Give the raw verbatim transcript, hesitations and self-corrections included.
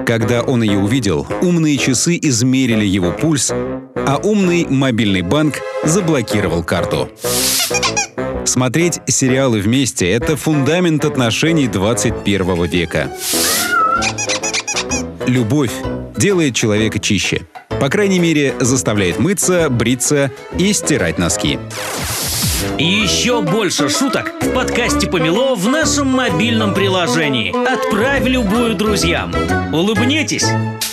Когда он ее увидел, умные часы измерили его пульс, а умный мобильный банк заблокировал карту. Смотреть сериалы вместе – это фундамент отношений двадцать первого века. Любовь делает человека чище. По крайней мере, заставляет мыться, бриться и стирать носки. Еще больше шуток в подкасте «Помело» в нашем мобильном приложении. Отправь любую друзьям. Улыбнитесь!